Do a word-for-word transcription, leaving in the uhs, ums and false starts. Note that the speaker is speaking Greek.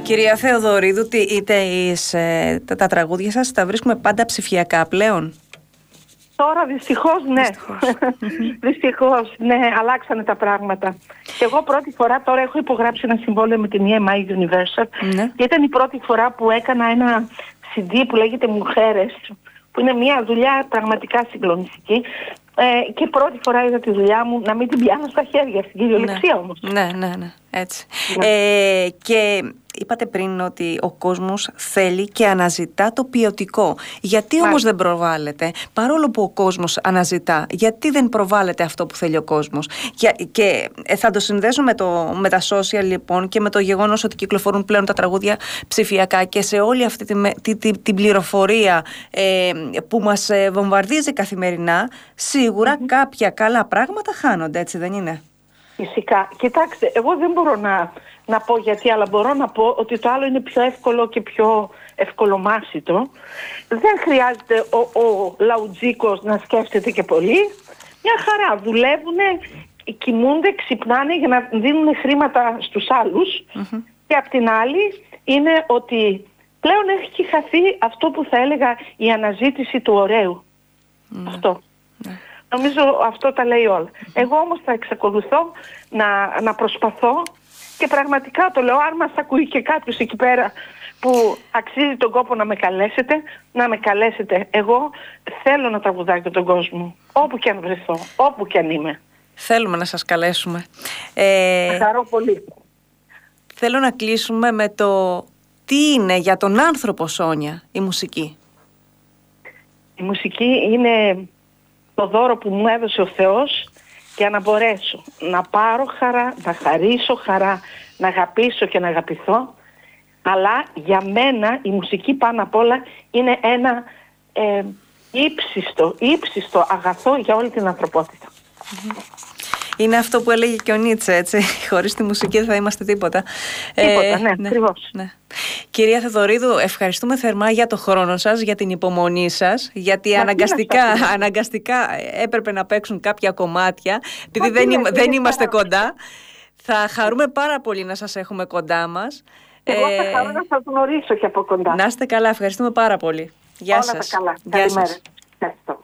Κυρία Θεοδωρίδου, είτε τα, τα τραγούδια σας τα βρίσκουμε πάντα ψηφιακά πλέον? Τώρα δυστυχώς ναι. Δυστυχώς. Δυστυχώς, ναι, αλλάξανε τα πράγματα. Και εγώ πρώτη φορά τώρα έχω υπογράψει ένα συμβόλαιο με την ι εμ άι Universal, ναι. Και ήταν η πρώτη φορά που έκανα ένα σι ντι που λέγεται Μουχέρες, που είναι μια δουλειά πραγματικά συγκλονιστική. Ε, και πρώτη φορά είδα τη δουλειά μου να μην την πιάνω στα χέρια, στην κυριολεξία, ναι. Όμως. Ναι, ναι, ναι, έτσι. Ναι. Ε, και είπατε πριν ότι ο κόσμος θέλει και αναζητά το ποιοτικό. Γιατί όμως δεν προβάλλεται, παρόλο που ο κόσμος αναζητά, γιατί δεν προβάλλεται αυτό που θέλει ο κόσμος? Και, και θα το συνδέσω με, το, με τα social λοιπόν και με το γεγονός ότι κυκλοφορούν πλέον τα τραγούδια ψηφιακά και σε όλη αυτή τη, τη, τη, την πληροφορία ε, που μας βομβαρδίζει καθημερινά, σίγουρα mm-hmm. κάποια καλά πράγματα χάνονται, έτσι δεν είναι? Φυσικά. Κοιτάξτε, εγώ δεν μπορώ να, να πω γιατί, αλλά μπορώ να πω ότι το άλλο είναι πιο εύκολο και πιο ευκολομάσιτο. Δεν χρειάζεται ο, ο λαουτζίκος να σκέφτεται και πολύ. Μια χαρά. Δουλεύουν, κοιμούνται, ξυπνάνε για να δίνουν χρήματα στους άλλους. Mm-hmm. Και απ' την άλλη είναι ότι πλέον έχει χαθεί αυτό που θα έλεγα η αναζήτηση του ωραίου. Mm-hmm. Αυτό. Mm-hmm. Νομίζω αυτό τα λέει όλα. Mm-hmm. Εγώ όμως θα εξακολουθώ να, να προσπαθώ και πραγματικά το λέω, αν μας ακούει και κάποιος εκεί πέρα που αξίζει τον κόπο να με καλέσετε, να με καλέσετε. Εγώ θέλω να τραγουδάω για τον κόσμο, όπου και αν βρεθώ, όπου και αν είμαι. Θέλουμε να σας καλέσουμε. Ε, θα χαρώ πολύ. Θέλω να κλείσουμε με το τι είναι για τον άνθρωπο, Σόνια, η μουσική. Η μουσική είναι το δώρο που μου έδωσε ο Θεός για να μπορέσω να πάρω χαρά, να χαρίσω χαρά, να αγαπήσω και να αγαπηθώ. Αλλά για μένα η μουσική πάνω απ' όλα είναι ένα ε, ύψιστο, ύψιστο αγαθό για όλη την ανθρωπότητα. Είναι αυτό που έλεγε και ο Νίτσε, έτσι. Χωρίς τη μουσική δεν θα είμαστε τίποτα. Τίποτα, ε, ναι, ναι, ακριβώς. Ναι. Κυρία Θεοδωρίδου, ευχαριστούμε θερμά για το χρόνο σας, για την υπομονή σας, γιατί αναγκαστικά, αναγκαστικά έπρεπε να παίξουν κάποια κομμάτια, επειδή δεν, είμα, δεν είμαστε κοντά. Θα χαρούμε πάρα πολύ να σας έχουμε κοντά μας. Εγώ θα χαρώ να σας γνωρίσω και από κοντά. Να είστε καλά, ευχαριστούμε πάρα πολύ. Γεια Όλα σας. τα καλά. Γεια Καλημέρα. σας. Ευχαριστώ.